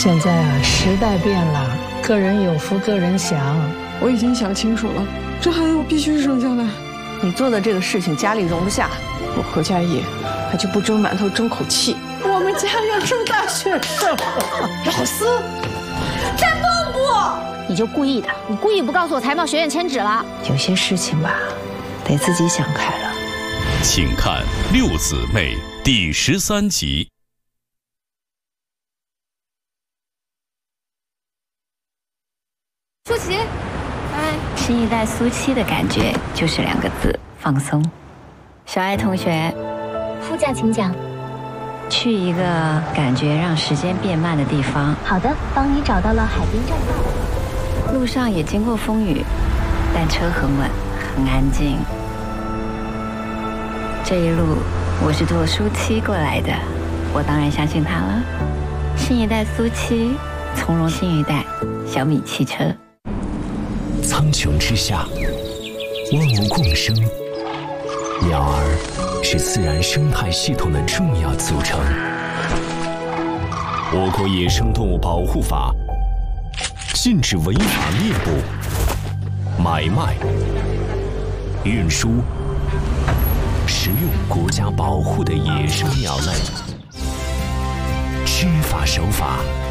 现在啊，时代变了，个人有福个人享。 我已经想清楚了，这孩子我必须生下来。 你做的这个事情，家里容不下。 我何家业还就不蒸馒头争口气？ 我们家要争大学生。 老四， 在蚌埠，你就故意的，你故意不告诉我财贸学院迁址了。 有些事情吧，得自己想开了。 请看《六姊妹》第13集。 舒淇， 哎，新一代苏七的感觉就是2个字：放松。小爱同学， 副驾请讲。 去一个感觉让时间变慢的地方。 好的，帮你找到了海滨栈道。 路上也经过风雨，但车很稳，很安静。这一路我是坐苏七过来的，我当然相信他了。新一代苏七，从容新一代小米汽车。 苍穹之下，万物共生，鸟儿是自然生态系统的重要组成。我国野生动物保护法禁止违法猎捕、买卖、运输、食用国家保护的野生鸟类，知法守法，